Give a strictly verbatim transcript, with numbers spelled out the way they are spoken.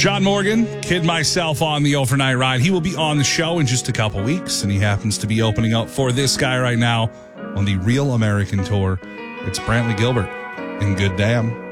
John Morgan, Kid Myself on the Overnight Ride. He will be on the show in just a couple weeks, and he happens to be opening up for this guy right now on the Real American Tour. It's Brantley Gilbert and Good Damn.